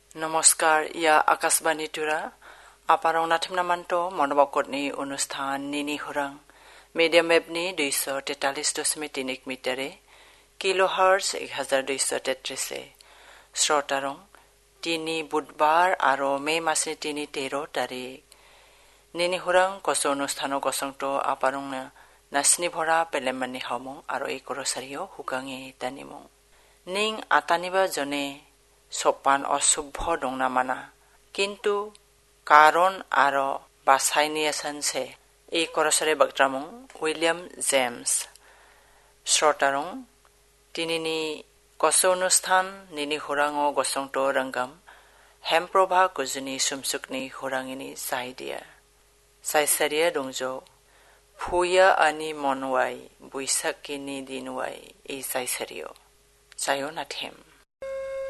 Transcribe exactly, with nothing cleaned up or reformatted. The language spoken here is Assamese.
নমস্কাৰ, ইয়া আকাশবাণী টুৰা আপাৰং নাথিমনামান্তো মনোবকটনি অনুষ্ঠান নিনি হুৰাং মিডিয়াম ৱেবনি দুইশ তেতাল্লিছ দশমিক তিনি মিটাৰে কিলো হাৰ্টছ এক হাজাৰ দুইশ তেত্ৰিছে শ্ৰোতাৰং তিনি বুধবাৰ আৰু মে মাসনি তিনি তেৰ তাৰিখ নিনি হুৰাং কচ অনুষ্ঠানৰ কচংটো আপাৰং নাচনি ভৰা পেলেমানি হামং আৰু এই কৰচাৰিও হুকাঙে তানিমং নিং আতানিবা জনে সপান অশুভ দং নামানা কিন্তু কারণ আর বাছাইনি আসানছে এই করসরে বক্তামং উইলিয়াম জেমস শ্রোতারং তিনিনি কচ অনুষ্ঠান নিনি হুরাং ও গসংট রঙ্গম হেমপ্রভা কুজনি সুমসুকনি হুরাঙিনি চাই দিয়া চাইসারিয়া দংজ ফুয়া আনি মনওয়াই বৈশাখিনি দিনওয়াই এই চাইসারিও চাইও নাথেম